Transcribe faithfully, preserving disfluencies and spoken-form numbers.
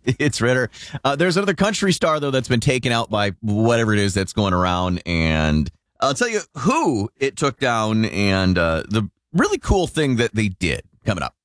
It's Ritter. Uh, there's another country star, though, that's been taken out by whatever it is that's going around. And I'll tell you who it took down and uh, the really cool thing that they did coming up.